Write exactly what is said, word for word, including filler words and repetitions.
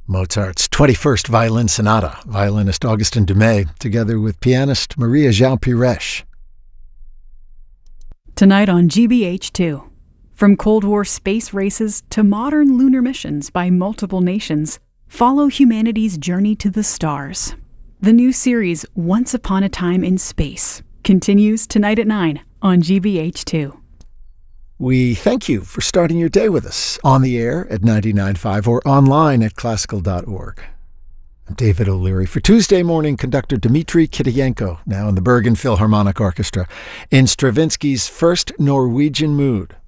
Mozart's twenty-first Violin Sonata, violinist Augustin Dumay, together with pianist Maria Jean Piresh. Tonight on G B H two. From Cold War space races to modern lunar missions by multiple nations, follow humanity's journey to the stars. The new series, Once Upon a Time in Space, continues tonight at nine on G B H two. We thank you for starting your day with us on the air at ninety-nine point five or online at classical dot org. I'm David O'Leary. For Tuesday morning, conductor Dmitry Kitayenko, now in the Bergen Philharmonic Orchestra, in Stravinsky's First Norwegian Mood,